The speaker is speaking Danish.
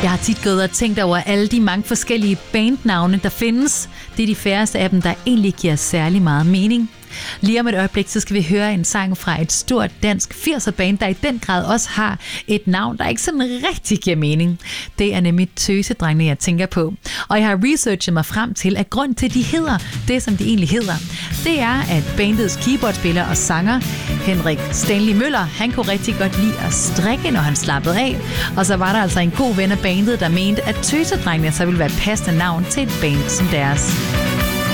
Jeg har tit gået og tænkt over alle de mange forskellige bandnavne, der findes. Det er de færreste af dem, der egentlig giver særlig meget mening. Lige om et øjeblik, så skal vi høre en sang fra et stort dansk 80'er-band, der i den grad også har et navn, der ikke sådan rigtig giver mening. Det er nemlig Tøsedrengene, jeg tænker på. Og jeg har researchet mig frem til, at grund til, at de hedder det, som de egentlig hedder, det er, at bandets keyboardspiller og sanger, Henrik Stanley Møller, han kunne rigtig godt lide at strikke, når han slappede af. Og så var der altså en god ven af bandet, der mente, at Tøsedrengene så ville være et passende navn til et band som deres.